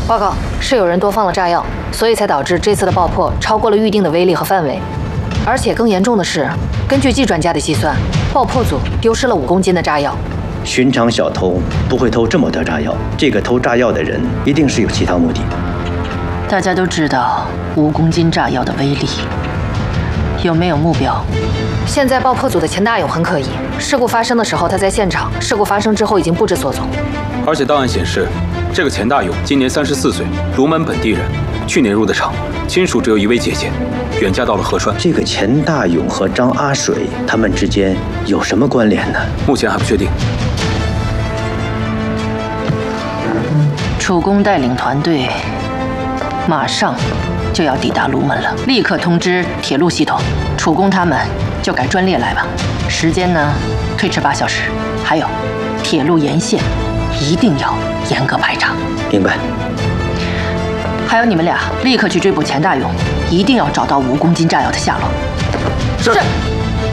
报告是有人多放了炸药，所以才导致这次的爆破超过了预定的威力和范围。而且更严重的是，根据季专家的计算，爆破组丢失了5公斤的炸药。 寻常小偷不会偷这么多炸药，这个偷炸药的人一定是有其他目的。 大家都知道5公斤炸药的威力，有没有目标？ 现在爆破组的钱大勇很可疑，事故发生的时候他在现场，事故发生之后已经不知所踪。 而且档案显示，这个钱大勇今年34岁，龙门本地人，去年入的厂，亲属只有1位姐姐，远嫁到了合川。 这个钱大勇和张阿水他们之间有什么关联呢？ 目前还不确定。 楚公带领团队马上就要抵达卢门了，立刻通知铁路系统，楚公他们就改专列来吧。时间呢，推迟8小时。还有，铁路沿线一定要严格排查。 明白。 还有你们俩立刻去追捕钱大勇，一定要找到5公斤炸药的下落。 是。